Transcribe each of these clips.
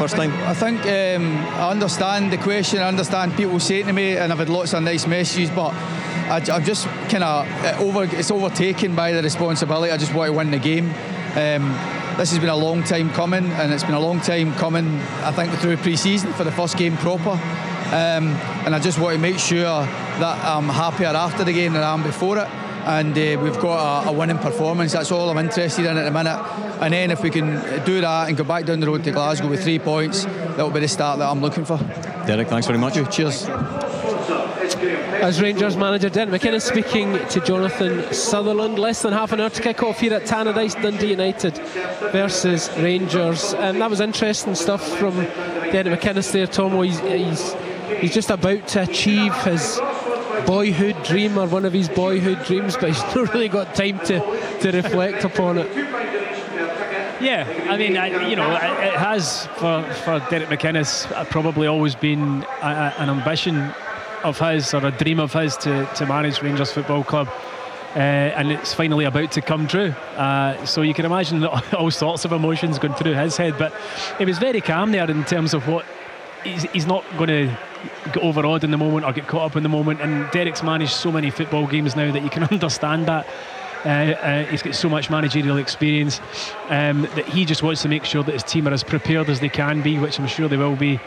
first time? I think I understand the question. I understand people saying to me, and I've had lots of nice messages, but I'm just kind of it's overtaken by the responsibility. I just want to win the game. This has been a long time coming, and it's been a long time coming, I think, through pre-season for the first game proper. And I just want to make sure that I'm happier after the game than I am before it. And we've got a winning performance. That's all I'm interested in at the minute. And then if we can do that and go back down the road to Glasgow with 3 points, that'll be the start that I'm looking for. Derek, thanks very much. Cheers. As Rangers manager Derek McInnes speaking to Jonathan Sutherland. Less than half an hour to kick off here at Tannadice. Dundee United versus Rangers. That was interesting stuff from Derek McInnes there, Tomo. He's just about to achieve his boyhood dream, or one of his boyhood dreams, but he's not really got time to reflect upon it. Yeah, I mean, it has for Derek McInnes probably always been an ambition of his, or a dream of his, to manage Rangers Football Club, and it's finally about to come true. So you can imagine all sorts of emotions going through his head, but he was very calm there in terms of what he's not going to get overawed in the moment or get caught up in the moment. And Derek's managed so many football games now that you can understand that. He's got so much managerial experience that he just wants to make sure that his team are as prepared as they can be, which I'm sure they will be,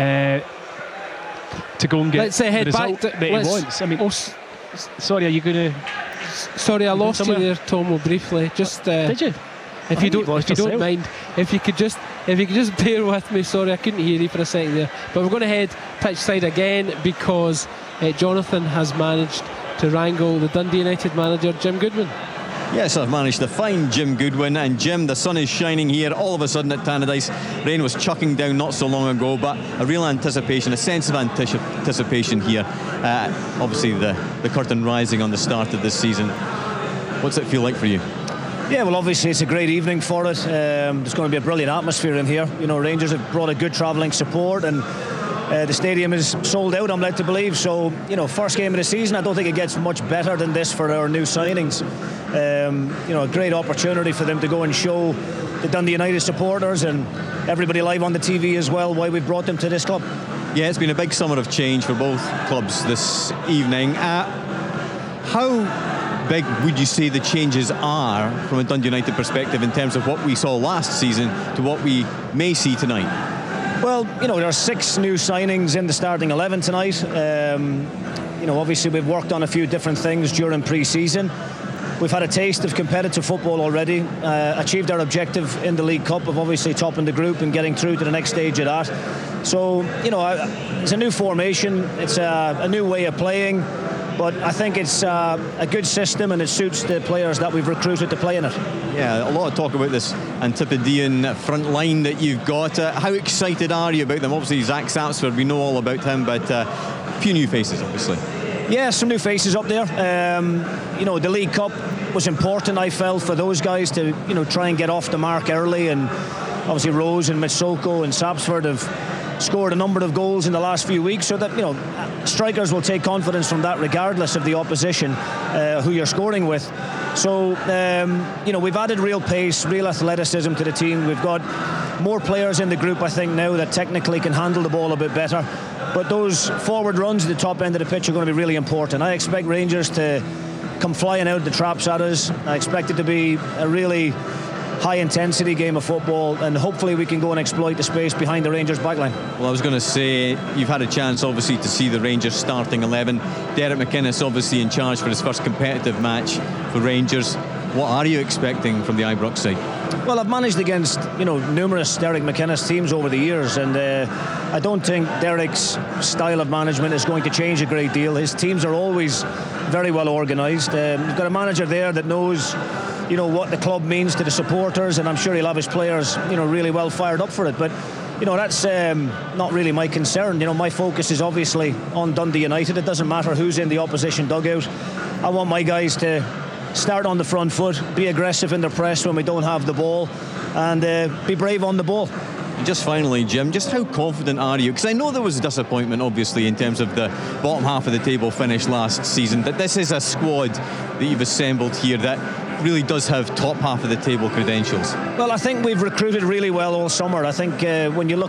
to go and get let's head the back result that he wants. I mean, sorry, are you going to? Sorry, I lost you there, Tomo, briefly. Just did you? If you don't mind, if you could just bear with me. Sorry, I couldn't hear you for a second there. But we're going to head pitch side again because Jonathan has managed to wrangle the Dundee United manager Jim Goodwin. Yes, I've managed to find Jim Goodwin. And Jim, the sun is shining here all of a sudden at Tannadice. Rain was chucking down not so long ago, but a real anticipation, a sense of anticipation here. Obviously the curtain rising on the start of this season. What's it feel like for you? Yeah, well, obviously it's a great evening for it. There's going to be a brilliant atmosphere in here. You know, Rangers have brought a good travelling support, and the stadium is sold out, I'm led to believe. So, you know, first game of the season, I don't think it gets much better than this for our new signings. You know, a great opportunity for them to go and show the Dundee United supporters and everybody live on the TV as well why we've brought them to this club. Yeah, it's been a big summer of change for both clubs this evening. How big would you say the changes are from a Dundee United perspective in terms of what we saw last season to what we may see tonight? Well, you know, there are 6 new signings in the starting 11 tonight. You know, obviously we've worked on a few different things during pre-season. We've had a taste of competitive football already, achieved our objective in the League Cup of obviously topping the group and getting through to the next stage of that. So, you know, it's a new formation, it's a new way of playing, but I think it's a good system and it suits the players that we've recruited to play in it. Yeah, a lot of talk about this Antipodean front line that you've got. How excited are you about them? Obviously, Zach Sapsford, we know all about him, but a few new faces, obviously. Yeah, some new faces up there. You know, the League Cup was important, I felt, for those guys to, you know, try and get off the mark early. And obviously Rose and Mitsoko and Sapsford have scored a number of goals in the last few weeks, so that, you know, strikers will take confidence from that regardless of the opposition who you're scoring with. So, you know, we've added real pace, real athleticism to the team. We've got more players in the group, I think, now that technically can handle the ball a bit better. But those forward runs at the top end of the pitch are going to be really important. I expect Rangers to come flying out of the traps at us. I expect it to be a really high-intensity game of football, and hopefully we can go and exploit the space behind the Rangers backline. Well, I was going to say, you've had a chance, obviously, to see the Rangers starting 11. Derek McInnes, obviously, in charge for his first competitive match for Rangers. What are you expecting from the Ibrox side? Well, I've managed against, you know, numerous Derek McInnes teams over the years, and I don't think Derek's style of management is going to change a great deal. His teams are always very well organised. You've got a manager there that knows, you know, what the club means to the supporters, and I'm sure he'll have his players, you know, really well fired up for it. But, you know, that's not really my concern. You know, my focus is obviously on Dundee United. It doesn't matter who's in the opposition dugout. I want my guys to start on the front foot, be aggressive in their press when we don't have the ball, and be brave on the ball. And just finally, Jim, just how confident are you? Because I know there was disappointment, obviously, in terms of the bottom half of the table finish last season, but this is a squad that you've assembled here that really does have top half of the table credentials. Well, I think we've recruited really well all summer. I think when you look